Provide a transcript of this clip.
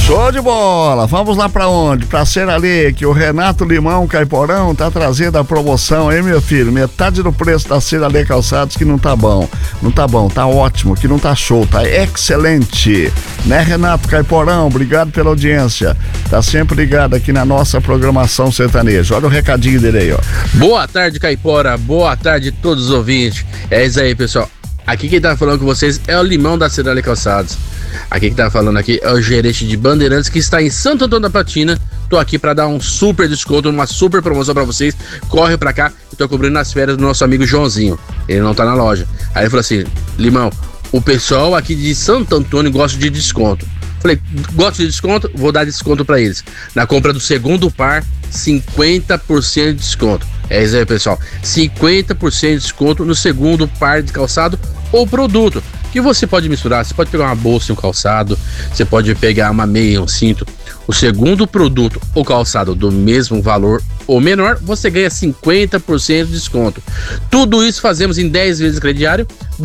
Show de bola! Vamos lá pra onde? Pra Cerali, que o Renato Limão Caiporão tá trazendo a promoção, hein, meu filho? Metade do preço da Cerali Calçados, que não tá bom. Não tá bom, tá ótimo, que não tá show, tá excelente. Né, Renato Caiporão? Obrigado pela audiência. Tá sempre ligado aqui na nossa programação sertaneja. Olha o recadinho dele aí, ó. Boa tarde, Caipora. Boa tarde a todos os ouvintes. É isso aí, pessoal. Aqui quem tá falando com vocês é o Limão da Cerali Calçados. Aqui quem tá falando aqui é o gerente de Bandeirantes, que está em Santo Antônio da Platina. Tô aqui para dar um super desconto, uma super promoção para vocês. Corre pra cá, eu tô cobrindo as férias do nosso amigo Joãozinho. Ele não tá na loja. Aí ele falou assim: Limão, o pessoal aqui de Santo Antônio gosta de desconto. Falei, gosta de desconto? Vou dar desconto para eles. Na compra do segundo par, 50% de desconto. É isso aí, pessoal. 50% de desconto no segundo par de calçado ou produto, que você pode misturar. Você pode pegar uma bolsa e um calçado, você pode pegar uma meia, um cinto. O segundo produto ou calçado do mesmo valor ou menor, você ganha 50% de desconto. Tudo isso fazemos em 10 vezes crediário